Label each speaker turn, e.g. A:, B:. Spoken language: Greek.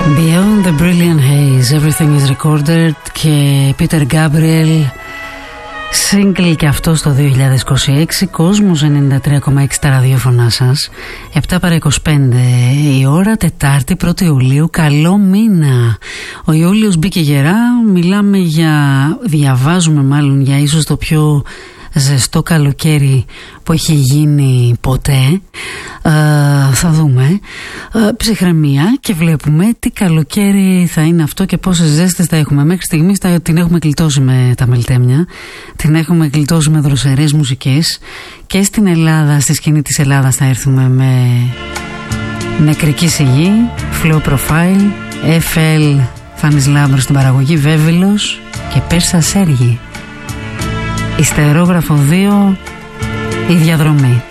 A: Beyond the Brilliant Haze, Everything is Recorded και Peter Gabriel, single και αυτό στο 2026. Κόσμος 93,6 τα ραδιόφωνά σας. 7 παρά 25 η ώρα, Τετάρτη 1η Ιουλίου. Καλό μήνα. Ο Ιούλιος μπήκε γερά. Μιλάμε διαβάζουμε μάλλον για ίσως το πιο ζεστό καλοκαίρι που έχει γίνει ποτέ. Θα δούμε. Ψυχραιμία και βλέπουμε τι καλοκαίρι θα είναι αυτό και πόσες ζέστες θα έχουμε. Μέχρι στιγμής την έχουμε γλιτώσει με τα μελτέμια, την έχουμε γλιτώσει με δροσερές μουσικές και στην Ελλάδα, στη σκηνή της Ελλάδας θα έρθουμε με Νεκρική Σιγή, Flow Profile, FL Φάνης Λάμπρος στην παραγωγή, Βέβυλος και Πέρσα Σέργη. Ιστερόγραφο 2, η διαδρομή.